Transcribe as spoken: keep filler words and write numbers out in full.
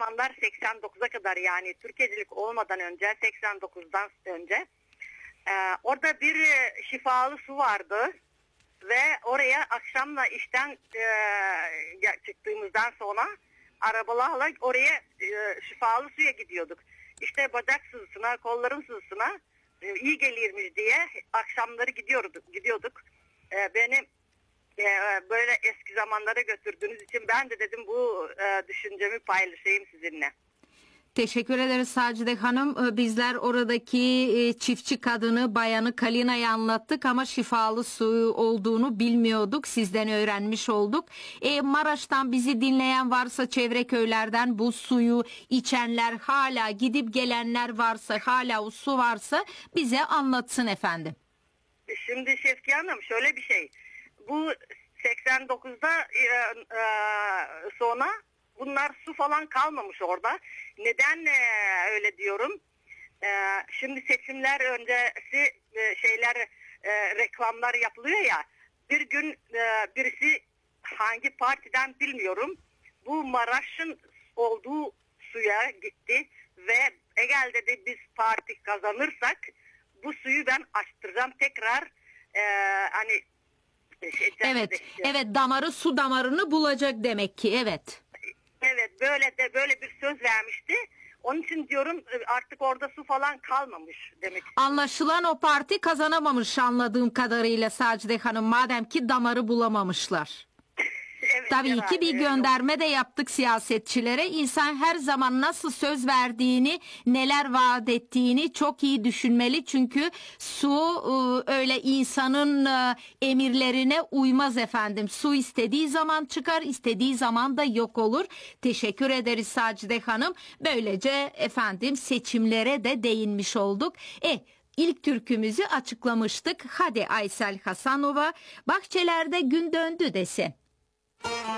zamanlar seksen dokuza kadar, yani Türkiye'cilik olmadan önce, seksen dokuzdan önce e, orada bir e, şifalı su vardı ve oraya akşamla işten e, çıktığımızdan sonra arabalarla oraya e, şifalı suya gidiyorduk. İşte bacak sızısına, kolların sızısına e, iyi gelirmiş diye akşamları gidiyorduk. gidiyorduk. E, beni e, böyle eski zamanlara götürdüğünüz için ben de dedim bu e, düşüncemi paylaşayım sizinle. Teşekkür ederiz Sacide Hanım. Bizler oradaki çiftçi kadını, bayanı Kalina'yı anlattık ama şifalı su olduğunu bilmiyorduk. Sizden öğrenmiş olduk. E, Maraş'tan bizi dinleyen varsa, çevre köylerden bu suyu içenler, hala gidip gelenler varsa, hala o su varsa bize anlatsın efendim. Şimdi Şevkiye Hanım, şöyle bir şey. Bu seksen dokuzda e, e, sonra bunlar su falan kalmamış orada. Neden e, öyle diyorum? E, şimdi seçimler öncesi e, şeyler e, reklamlar yapılıyor ya. Bir gün e, birisi, hangi partiden bilmiyorum, bu Maraş'ın olduğu suya gitti ve eğer dedi biz parti kazanırsak bu suyu ben açtıracağım tekrar, e, hani şey, evet dedi, evet damarı, su damarını bulacak demek ki. Evet. Evet, böyle de böyle bir söz vermişti. Onun için diyorum artık orada su falan kalmamış demek. Anlaşılan o parti kazanamamış anladığım kadarıyla Sacide Hanım, madem ki damarı bulamamışlar. Evet, Tabii herhalde, ki bir gönderme de yaptık siyasetçilere. İnsan her zaman nasıl söz verdiğini, neler vaat ettiğini çok iyi düşünmeli. Çünkü su öyle insanın emirlerine uymaz efendim. Su istediği zaman çıkar, istediği zaman da yok olur. Teşekkür ederiz Sacide Hanım. Böylece efendim seçimlere de değinmiş olduk. E İlk türkümüzü açıklamıştık. Hadi Aysel Hasanova, bahçelerde gün döndü desin.